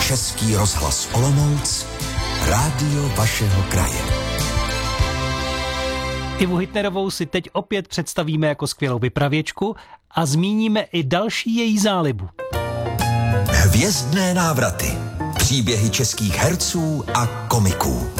Český rozhlas Olomouc, rádio vašeho kraje. Ivu Hitnerovou si teď opět představíme jako skvělou vypravěčku a zmíníme i další její zálibu. Hvězdné návraty. Příběhy českých herců a komiků.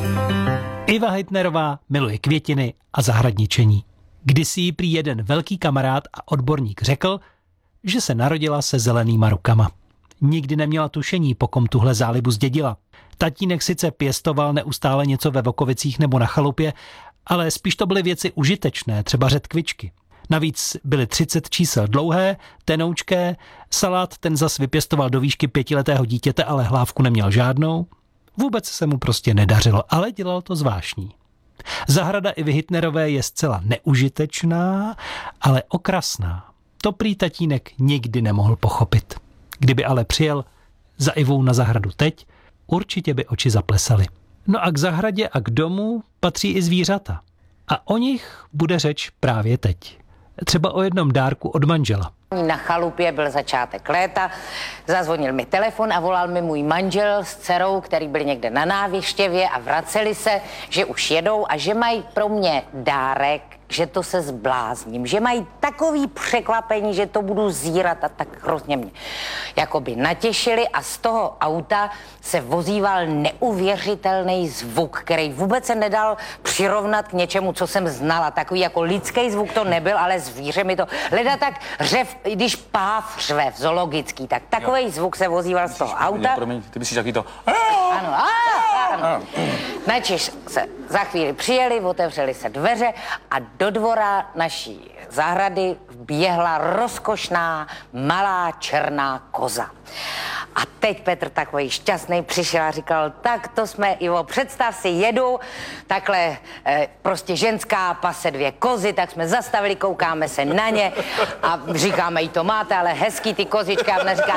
Iva Hitnerová miluje květiny a zahradničení. Kdysi jí prý jeden velký kamarád a odborník řekl, že se narodila se zelenýma rukama. Nikdy neměla tušení, po kom tuhle zálibu zdědila. Tatínek sice pěstoval neustále něco ve Vokovicích nebo na chalupě, ale spíš to byly věci užitečné, třeba řetkvičky. Navíc byly 30 čísel dlouhé, tenoučké, salát ten zas vypěstoval do výšky 5letého dítěte, ale hlávku neměl žádnou. Vůbec se mu prostě nedařilo, ale dělal to zvláštní. Zahrada Ivy Hitnerové je zcela neužitečná, ale okrasná. To prý tatínek nikdy nemohl pochopit. Kdyby ale přijel za Ivou na zahradu teď, určitě by oči zaplesaly. No a k zahradě a k domu patří i zvířata. A o nich bude řeč právě teď. Třeba o jednom dárku od manžela. Na chalupě byl začátek léta, zazvonil mi telefon a volal mi můj manžel s dcerou, který byli někde na návštěvě a vraceli se, že už jedou a že mají pro mě dárek, že to se zblázním, že mají takový překvapení, že to budu zírat a tak hrozně mě jakoby natěšili a z toho auta se vozíval neuvěřitelný zvuk, který vůbec se nedal přirovnat k něčemu, co jsem znala. Takový jako lidský zvuk to nebyl, ale zvíře mi to... Leda tak řev, když páv řve zoologický, tak takovej zvuk se vozíval z toho auta. Promiň, ty myslíš taky to... Ano, ano. Načež se za chvíli přijeli, otevřeli se dveře a do dvora naší zahrady vběhla rozkošná malá černá koza. A teď Petr takový šťastný přišel a říkal, tak to jsme, Ivo, představ si, jedu, takhle prostě ženská pase 2 kozy, tak jsme zastavili, koukáme se na ně a říkáme, jí to máte, ale hezký ty kozičky. A ona říká,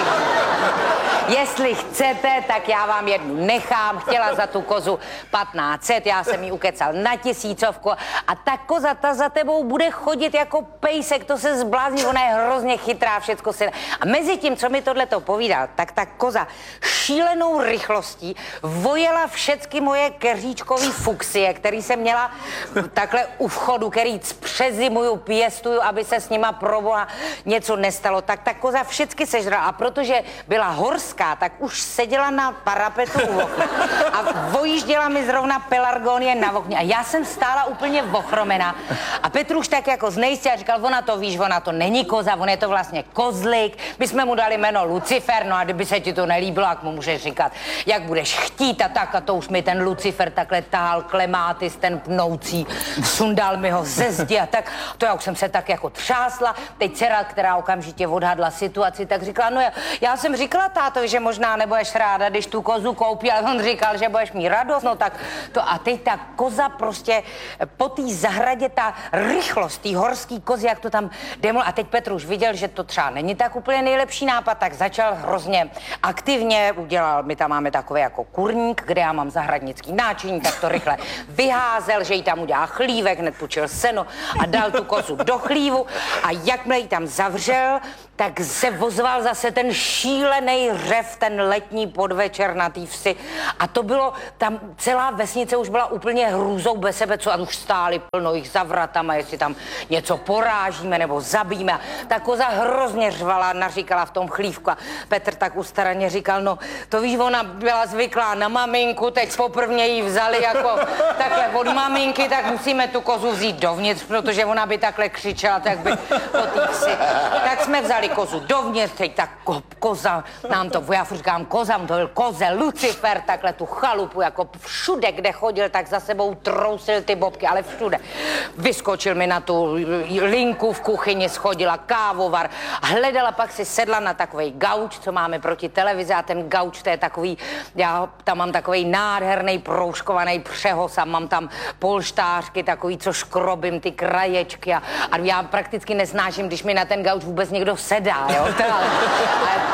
jestli chcete, tak já vám jednu nechám. Chtěla za tu kozu 1500, já jsem jí ukecal na 1000 a ta koza, ta za tebou bude chodit jako pejsek, to se zblázní, ona je hrozně chytrá, všecko se... A mezi tím, co mi tohleto povídal, tak ta koza šílenou rychlostí vojela všecky moje keříčkový fuxie, který jsem měla takhle u vchodu, který přezimuju, pěstuju, aby se s nima proboha něco nestalo. Tak ta koza všecky sežrala a protože byla horská, tak už seděla na parapetu u okna a vojížděla mi zrovna pelargonie na okně a já jsem stála úplně ochromená a Petr už tak jako znejistě a říkal, ona to víš, ona to není koza, on je to vlastně kozlik, my jsme mu dali jméno Lucifer, no a kdyby se ti to nelíbilo, jak mu můžeš říkat, jak budeš chtít a tak a to už mi ten Lucifer takhle tahal klemátis, ten pnoucí, sundal mi ho ze zdi a tak, to já už jsem se tak jako třásla, teď dcera, která okamžitě odhadla situaci, tak říkala, no já jsem říkala tátovi, že možná nebudeš ráda, když tu kozu koupí, ale on říkal, že budeš mít radost, no tak to a teď ta koza prostě po té zahradě, ta rychlost, tý horský kozy, jak to tam demol a teď Petr už viděl, že to třeba není tak úplně nejlepší nápad, tak začal hrozně aktivně, udělal, my tam máme takový jako kurník, kde já mám zahradnický náčiní, tak to rychle vyházel, že jí tam udělal chlívek, hned půjčil seno a dal tu kozu do chlívu a jakmile ji tam zavřel, tak se vozval zase ten šílený řev, ten letní podvečer na té vsi. A to bylo, tam celá vesnice už byla úplně hrůzou bez sebe, co a už stáli plno jich za vratama, jestli tam něco porážíme nebo zabijíme. Ta koza hrozně řvala, naříkala v tom chlívku a Petr tak ustaraně říkal, no to víš, ona byla zvyklá na maminku, teď poprvně jí vzali jako takhle od maminky, tak musíme tu kozu vzít dovnitř, protože ona by takhle křičela, tak by po té vsi. Tak jsme vzali kozu dovnitř, teď ta koza, nám to, já říkám koza, to byl koze Lucifer, takhle tu chalupu, jako všude, kde chodil, tak za sebou trousil ty bobky, ale všude. Vyskočil mi na tu linku v kuchyni, schodila kávovar, hledala, pak si sedla na takovej gauč, co máme proti televizi a ten gauč, to je takový, já tam mám takovej nádherný proužkovaný přehoz a mám tam polštářky, takový, co škrobím, ty kraječky a já prakticky nesnáším, když mi na ten gauč vůbec někdo sedá, jo, ale to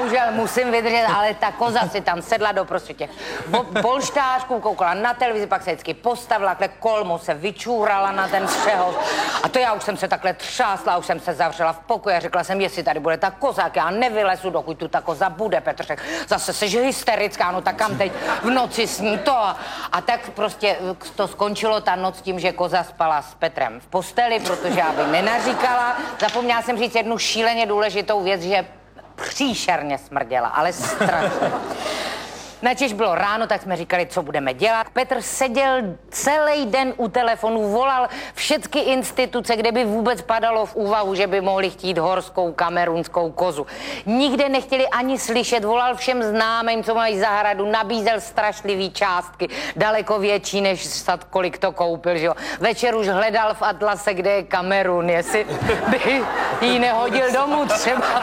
bohužel musím vydržet, ale ta koza si tam sedla do prostě těch polštářků, koukala na televizi, pak se vždycky postavila, takhle kolmo se vyčůrala na ten střeho. A to já už jsem se takhle třásla, už jsem se zavřela v pokoji a řekla jsem, jestli tady bude ta koza, já nevylezu, dokud tu ta koza bude. Petr řekl, zase seš hysterická, no tak kam teď v noci sní to. A tak prostě to skončilo ta noc tím, že koza spala s Petrem v posteli, protože aby nenaříkala. Zapomněla jsem říct jednu šíleně důležitou věc, že příšerně smrděla, ale strašně. Načež bylo ráno, tak jsme říkali, co budeme dělat. Petr seděl celý den u telefonu, volal všechny instituce, kde by vůbec padalo v úvahu, že by mohli chtít horskou kamerunskou kozu. Nikde nechtěli ani slyšet, volal všem známým, co mají zahradu, nabízel strašlivý částky, daleko větší, než snad kolik to koupil, že jo. Večer už hledal v atlase, kde je Kamerun, jestli by jí nehodil domů třeba.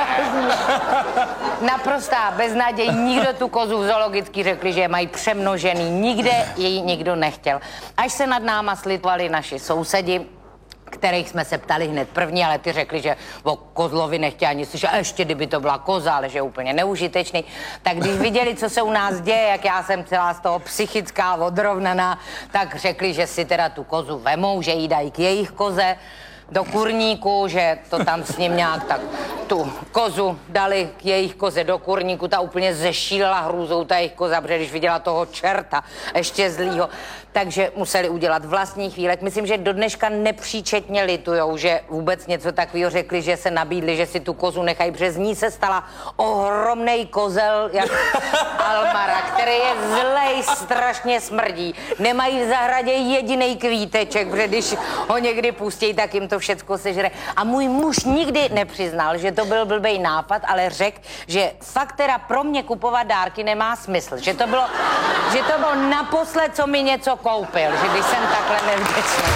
Naprostá beznaděj, nikdo tu kozu zoologicky řekli, že je mají přemnožený, nikde jej nikdo nechtěl. Až se nad náma slitovali naši sousedi, kterých jsme se ptali hned první, ale ty řekli, že o kozlovi nechtěli ani slyšet, a ještě kdyby to byla koza, ale že je úplně neužitečný. Tak když viděli, co se u nás děje, jak já jsem celá z toho psychická odrovnaná, tak řekli, že si teda tu kozu vemou, že jí dají k jejich koze do kurníku, že to tam s ním nějak tak tu kozu dali k jejich koze do kurníku, ta úplně zešílela hrůzou, ta jejich koza, protože když viděla toho čerta, ještě zlýho, takže museli udělat vlastní chvílek. Myslím, že do dneška nepříčetně litujou, že vůbec něco takového řekli, že se nabídli, že si tu kozu nechají, protože z ní se stala ohromnej kozel, jak Almara, který je zlej, strašně smrdí. Nemají v zahradě jedinej kvíteček, protože když ho někdy pustí, tak jim to všecko sežere. A můj muž nikdy nepřiznal, že to byl blbej nápad, ale řekl, že fakt teda pro mě kupovat dárky nemá smysl. Že to bylo naposled, co mi něco koupil, že když jsem takhle nevděčná.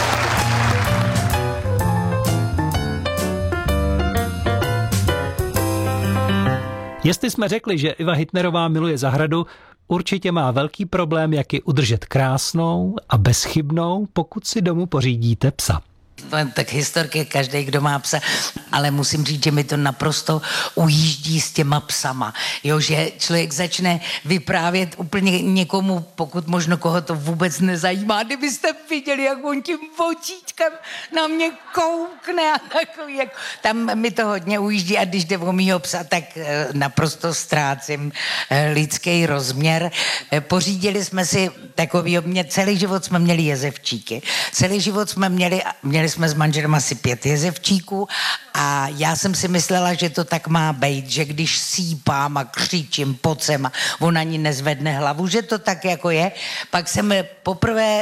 Jestli jsme řekli, že Iva Hitnerová miluje zahradu, určitě má velký problém, jak ji udržet krásnou a bezchybnou, pokud si domů pořídíte psa. Tak historky každý, kdo má psa, ale musím říct, že mi to naprosto ujíždí s těma psama. Jo, že člověk začne vyprávět úplně někomu, pokud možno koho to vůbec nezajímá. Kdybyste viděli, jak on tím očíčkem na mě koukne a takový, jak... Tam mi to hodně ujíždí a když jde o mýho psa, tak naprosto lidský rozměr. Pořídili jsme si takový, celý život jsme měli jezevčíky. Celý život jsme měli jsme s manželem asi 5 jezevčíků a já jsem si myslela, že to tak má být, že když sípám a křičím, pocem a on ani nezvedne hlavu, že to tak jako je. Pak poprvé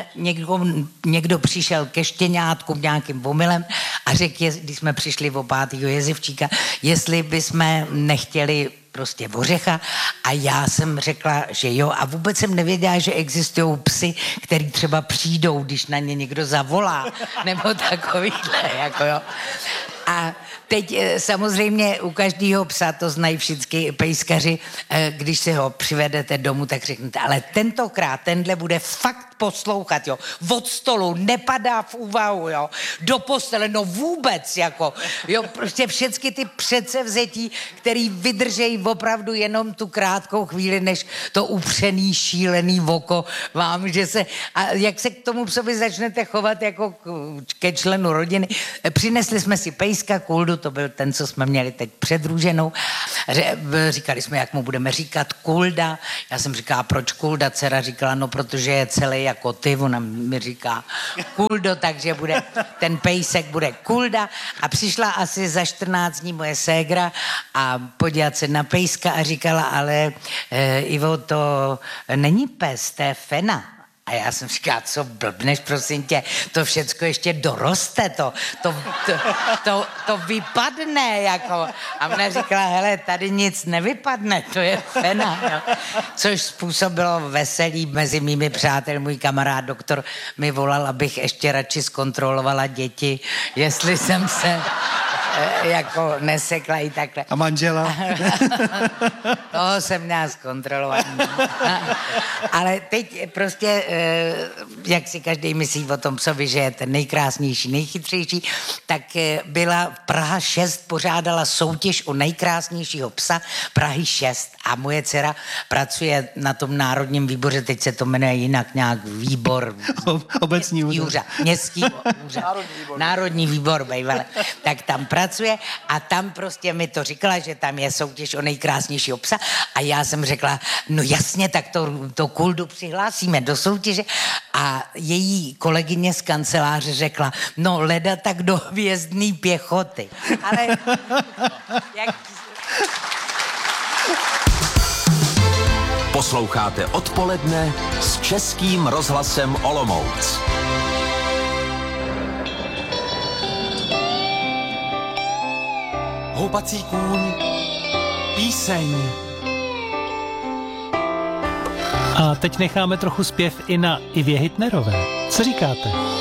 někdo přišel ke štěňátku nějakým omylem a řekl, když jsme přišli o 5. jezevčíka, jestli bychom nechtěli prostě ořecha a já jsem řekla, že jo a vůbec jsem nevěděla, že existují psy, který třeba přijdou, když na ně někdo zavolá, nebo takovýhle, jako jo. A teď samozřejmě u každého psa, to znají všichni pejskaři, když si ho přivedete domů, tak řeknete, ale tentokrát tenhle bude fakt poslouchat, jo. Od stolu nepadá v úvahu, jo. Do postele, no vůbec, jako. Jo, prostě všechny ty předsevzetí, který vydržejí opravdu jenom tu krátkou chvíli, než to upřený, šílený oko vám, že se... A jak se k tomu psovi začnete chovat jako ke členu rodiny. Přinesli jsme si pejska, Kuldu, to byl ten, co jsme měli teď před růženou. Říkali jsme, jak mu budeme říkat Kulda. Já jsem říkala, proč Kulda? Dcera říkala, no protože je celý jako ty. Ona mi říká Kuldo, takže ten pejsek bude Kulda. A přišla asi za 14 dní moje ségra a podívat se na pejska a říkala, ale Ivo, to není pes, to je fena. A já jsem říkala, co blbneš, prosím tě, to všecko ještě doroste, to vypadne, jako. A ona říkala, hele, tady nic nevypadne, to je fena, jo. Což způsobilo veselí mezi mými přáteli. Můj kamarád doktor mi volal, abych ještě radši zkontrolovala děti, jestli jsem se jako nesekla i takhle. A manžela? Toho jsem měla zkontrolovat. Ale teď prostě, jak si každý myslí o tom psovi, že je ten nejkrásnější, nejchytřejší, tak byla Praha 6, pořádala soutěž o nejkrásnějšího psa Prahy 6 a moje dcera pracuje na tom národním výboře, teď se to jmenuje jinak nějak výbor. Obecní úřad. Městský úřad. Národní výbor, bejvale. Tak tam pracuje a tam prostě mi to říkala, že tam je soutěž o nejkrásnějšího psa a já jsem řekla, no jasně, tak to Kuldu přihlásíme do soutěže a její kolegyně z kanceláře řekla, no leda tak do hvězdný pěchoty. Ale jak... Posloucháte Odpoledne s Českým rozhlasem Olomouc. Houpací kůň, píseň. A teď necháme trochu zpěv i na Ivě Hitnerové. Co říkáte?